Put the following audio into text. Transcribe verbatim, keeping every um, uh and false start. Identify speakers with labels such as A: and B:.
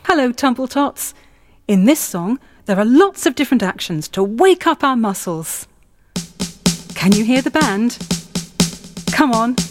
A: Hello, Tumbletots. In this song, there are lots of different actions to wake up our muscles. Can you hear the band? Come on.